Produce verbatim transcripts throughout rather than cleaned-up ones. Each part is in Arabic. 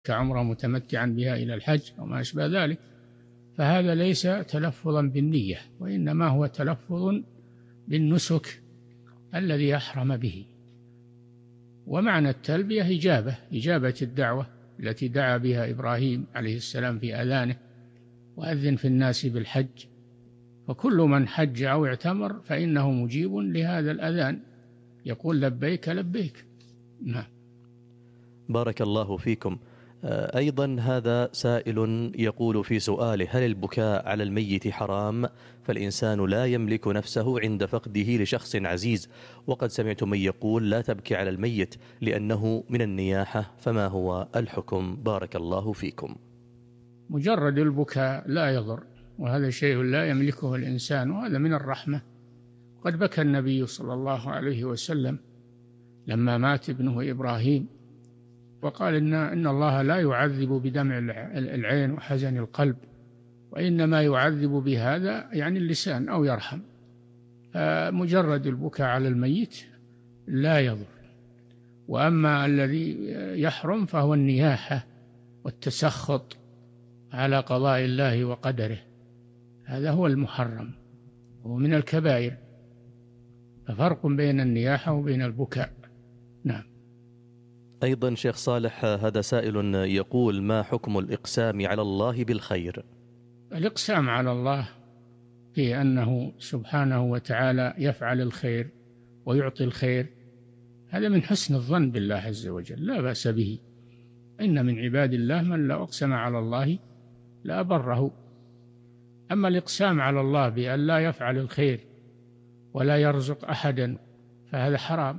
كعمرة متمتعا بها إلى الحج أو ما أشبه ذلك، فهذا ليس تلفظا بالنية، وإنما هو تلفظ بالنسك الذي أحرم به. ومعنى التلبية إجابة إجابة الدعوة التي دعا بها إبراهيم عليه السلام في أذانه: وأذن في الناس بالحج. فكل من حج أو اعتمر فإنه مجيب لهذا الأذان، يقول لبيك لبيك. نعم. بارك الله فيكم. أيضا هذا سائل يقول في سؤاله: هل البكاء على الميت حرام؟ فالإنسان لا يملك نفسه عند فقده لشخص عزيز، وقد سمعت من يقول لا تبكي على الميت لأنه من النياحة، فما هو الحكم؟ بارك الله فيكم. مجرد البكاء لا يضر، وهذا شيء لا يملكه الإنسان، وهذا من الرحمة. قد بكى النبي صلى الله عليه وسلم لما مات ابنه إبراهيم، وقال إن, إن الله لا يعذب بدمع العين وحزن القلب، وإنما يعذب بهذا يعني اللسان أو يرحم. فمجرد البكاء على الميت لا يضر. وأما الذي يحرم فهو النياحة والتسخط على قضاء الله وقدره، هذا هو المحرم ومن الكبائر. ففرق بين النياحة وبين البكاء. نعم. أيضا شيخ صالح، هذا سائل يقول: ما حكم الإقسام على الله بالخير؟ الإقسام على الله في أنه سبحانه وتعالى يفعل الخير ويعطي الخير، هذا من حسن الظن بالله عز وجل، لا بأس به. إن من عباد الله من لو أقسم على الله لا بره. أما الإقسام على الله بأن لا يفعل الخير ولا يرزق أحدا فهذا حرام.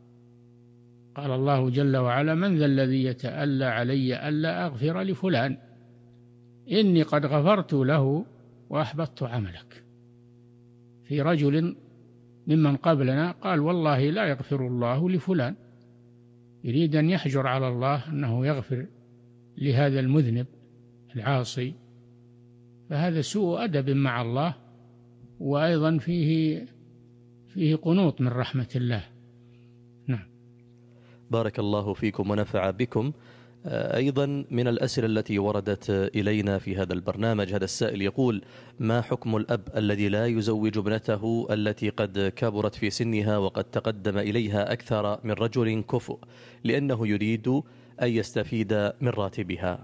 قال الله جل وعلا: من ذا الذي يتألى علي ألا أغفر لفلان إني قد غفرت له وأحبطت عملك. في رجل ممن قبلنا قال: والله لا يغفر الله لفلان، يريد أن يحجر على الله أنه يغفر لهذا المذنب العاصي، فهذا سوء أدب مع الله، وأيضا فيه فيه قنوط من رحمة الله. نعم. بارك الله فيكم ونفع بكم. أيضا من الأسئلة التي وردت إلينا في هذا البرنامج، هذا السائل يقول: ما حكم الأب الذي لا يزوج ابنته التي قد كبرت في سنها وقد تقدم إليها أكثر من رجل كفؤ لأنه يريد أن يستفيد من راتبها؟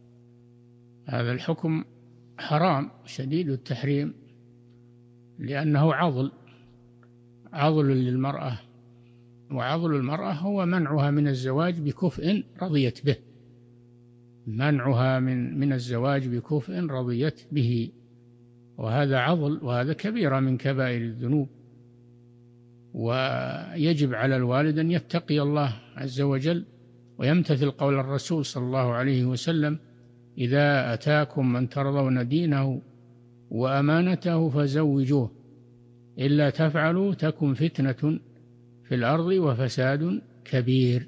هذا الحكم حرام شديد التحريم، لأنه عضل عضل للمرأة، وعضل المرأة هو منعها من الزواج بكفء رضيت به، منعها من من الزواج بكفء رضيت به، وهذا عضل، وهذا كبيرة من كبائر الذنوب. ويجب على الوالد أن يتقي الله عز وجل ويمتثل قول الرسول صلى الله عليه وسلم: إذا أتاكم من ترضون دينه وأمانته فزوجوه، إلا تفعلوا تكن فتنة في الأرض وفساد كبير.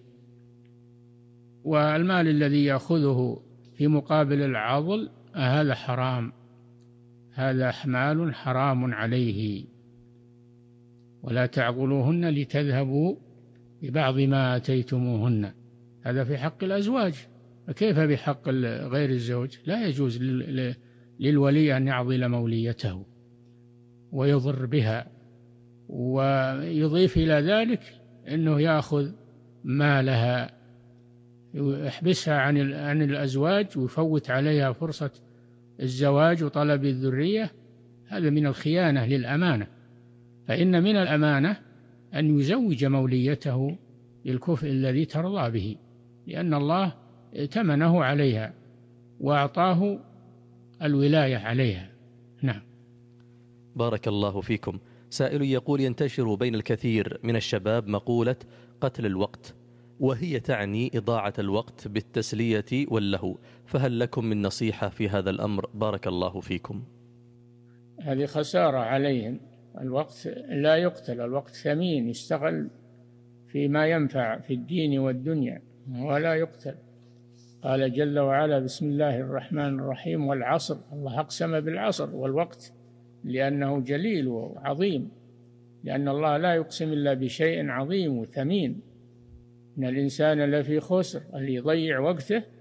والمال الذي يأخذه في مقابل العضل هذا حرام، هذا مال حرام عليه. ولا تعضلوهن لتذهبوا ببعض ما آتيتموهن، هذا في حق الأزواج، فكيف بحق غير الزوج؟ لا يجوز للولي أن يعضل موليته ويضر بها، ويضيف إلى ذلك أنه يأخذ مالها، يحبسها عن عن الأزواج ويفوت عليها فرصة الزواج وطلب الذرية. هذا من الخيانة للأمانة. فإن من الأمانة أن يزوج موليته بالكفء الذي ترضى به، لأن الله ائتمنه عليها وأعطاه الولاية عليها. نعم. بارك الله فيكم. سائل يقول: ينتشر بين الكثير من الشباب مقولة قتل الوقت، وهي تعني إضاعة الوقت بالتسلية واللهو، فهل لكم من نصيحة في هذا الأمر؟ بارك الله فيكم. هذه خسارة عليهم، الوقت لا يقتل، الوقت ثمين، يستغل فيما ينفع في الدين والدنيا ولا يقتل. قال جل وعلا: بسم الله الرحمن الرحيم: والعصر. الله أقسم بالعصر والوقت لأنه جليل وعظيم، لأن الله لا يقسم إلا بشيء عظيم وثمين. إن الإنسان لفي خسر، اللي يضيع وقته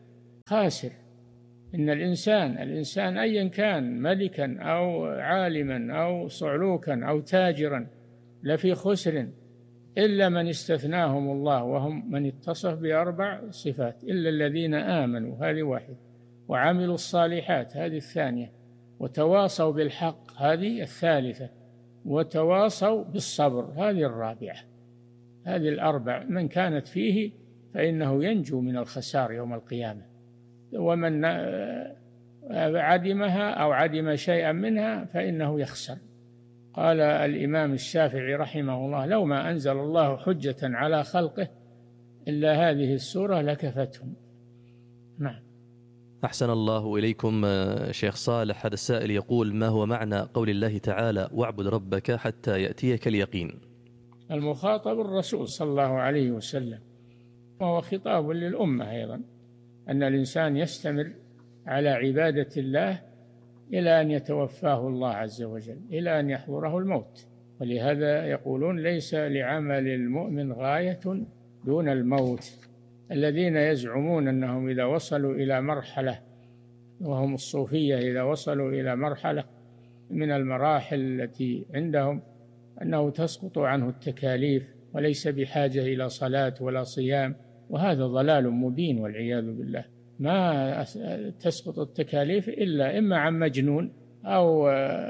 خاسر. إن الإنسان الإنسان أيا كان، ملكا أو عالما أو صعلوكا أو تاجرا، لفي خسر إلا من استثناهم الله، وهم من اتصف بأربع صفات: إلا الذين آمنوا، هذه واحد، وعملوا الصالحات، هذه الثانية، وتواصوا بالحق، هذه الثالثة، وتواصوا بالصبر، هذه الرابعة. هذه الأربع من كانت فيه فإنه ينجو من الخسار يوم القيامة، ومن عدمها أو عدم شيئا منها فإنه يخسر. قال الإمام الشافعي رحمه الله: لو ما أنزل الله حجة على خلقه إلا هذه السورة لكفتهم. نعم. أحسن الله إليكم شيخ صالح. هذا السائل يقول: ما هو معنى قول الله تعالى: واعبد ربك حتى يأتيك اليقين؟ المخاطب الرسول صلى الله عليه وسلم، وهو خطاب للأمة أيضا، أن الإنسان يستمر على عبادة الله إلى أن يتوفاه الله عز وجل، إلى أن يحضره الموت. ولهذا يقولون: ليس لعمل المؤمن غاية دون الموت. الذين يزعمون أنهم إذا وصلوا إلى مرحلة، وهم الصوفية، إذا وصلوا إلى مرحلة من المراحل التي عندهم أنه تسقط عنه التكاليف وليس بحاجة إلى صلاة ولا صيام، وهذا ضلال مبين والعياذ بالله. ما تسقط التكاليف إلا إما عن مجنون أو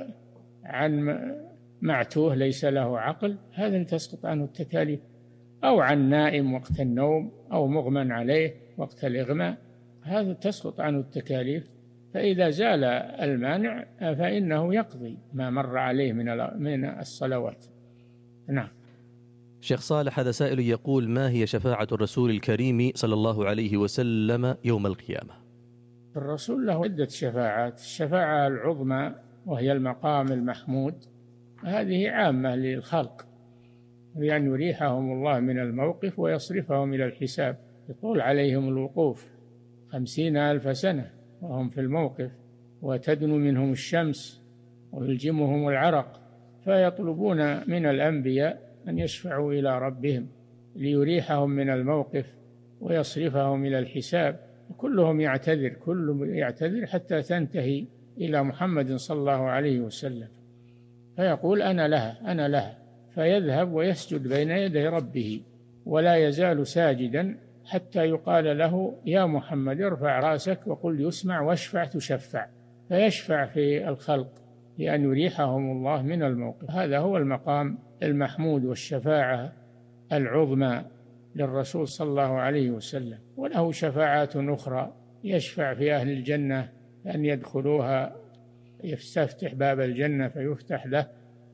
عن معتوه ليس له عقل، هذا تسقط عنه التكاليف، أو عن نائم وقت النوم، أو مغمى عليه وقت الإغماء، هذا تسقط عنه التكاليف. فإذا زال المانع فإنه يقضي ما مر عليه من من الصلوات. نعم. شيخ صالح، هذا سائل يقول: ما هي شفاعة الرسول الكريم صلى الله عليه وسلم يوم القيامة؟ الرسول له عدة شفاعات. الشفاعة العظمى وهي المقام المحمود، هذه عامة للخلق، بأن يريحهم الله من الموقف ويصرفهم إلى الحساب. يطول عليهم الوقوف خمسين ألف سنة وهم في الموقف، وتدنو منهم الشمس ويلجمهم العرق، فيطلبون من الأنبياء أن يشفعوا إلى ربهم ليريحهم من الموقف ويصرفهم إلى الحساب. كلهم يعتذر، كل يعتذر حتى تنتهي إلى محمد صلى الله عليه وسلم، فيقول: أنا لها أنا لها، فيذهب ويسجد بين يدي ربه، ولا يزال ساجدا حتى يقال له: يا محمد ارفع رأسك وقل يسمع واشفع تشفع، فيشفع في الخلق لأن يريحهم الله من الموقف. هذا هو المقام المحمود والشفاعة العظمى للرسول صلى الله عليه وسلم. وله شفاعات أخرى، يشفع في أهل الجنة أن يدخلوها، يستفتح باب الجنة فيفتح له،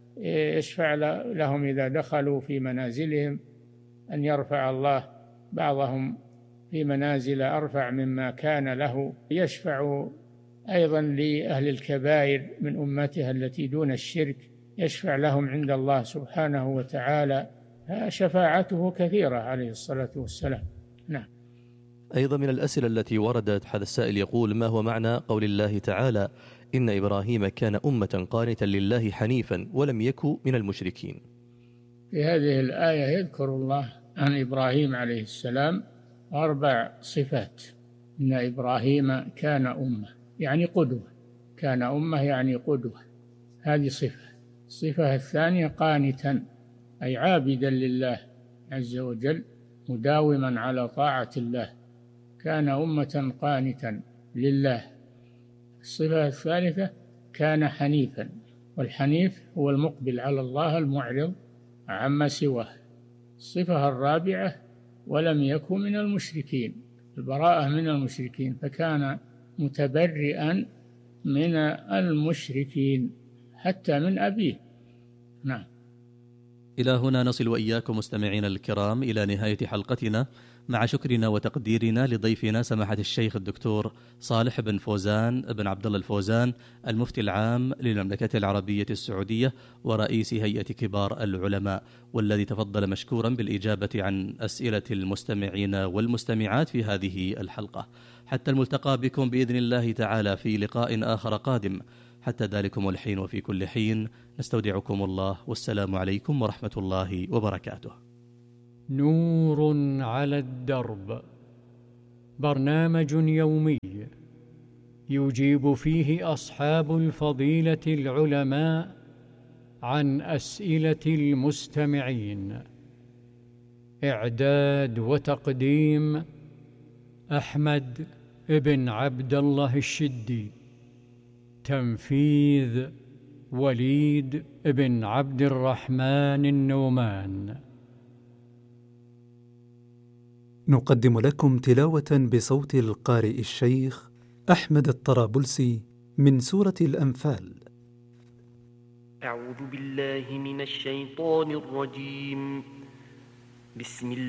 يشفع لهم إذا دخلوا في منازلهم أن يرفع الله بعضهم في منازل أرفع مما كان له. يشفع أيضا لأهل الكبائر من أمتها التي دون الشرك، يشفع لهم عند الله سبحانه وتعالى. شفاعته كثيرة عليه الصلاة والسلام. نعم. أيضا من الأسئلة التي وردت، هذا السائل يقول: ما هو معنى قول الله تعالى: إن إبراهيم كان أمة قانتا لله حنيفا ولم يكن من المشركين؟ في هذه الآية يذكر الله عن إبراهيم عليه السلام أربع صفات. إن إبراهيم كان أمة يعني قدوة، كان أمة يعني قدوة، هذه صفة. الصفة الثانية قانتا، أي عابدا لله عز وجل، مداوما على طاعة الله، كان أمة قانتا لله. الصفة الثالثة كان حنيفا، والحنيف هو المقبل على الله المعرض عما سواه. الصفة الرابعة ولم يكن من المشركين، البراءة من المشركين، فكان متبرئا من المشركين حتى من أبيه. نعم. إلى هنا نصل وإياكم مستمعين الكرام إلى نهاية حلقتنا، مع شكرنا وتقديرنا لضيفنا سماحة الشيخ الدكتور صالح بن فوزان بن عبد الله الفوزان، المفتي العام للمملكة العربية السعودية ورئيس هيئة كبار العلماء، والذي تفضل مشكورا بالإجابة عن أسئلة المستمعين والمستمعات في هذه الحلقة. حتى الملتقى بكم بإذن الله تعالى في لقاء آخر قادم. حتى ذلكم الحين وفي كل حين نستودعكم الله، والسلام عليكم ورحمة الله وبركاته. نور على الدرب برنامج يومي يجيب فيه أصحاب الفضيلة العلماء عن أسئلة المستمعين. إعداد وتقديم أحمد بن عبد الله الشدي. تنفيذ وليد بن عبد الرحمن النومان. نقدم لكم تلاوة بصوت القارئ الشيخ أحمد الطرابلسي من سورة الأنفال. أعوذ بالله من الشيطان الرجيم. بسم الله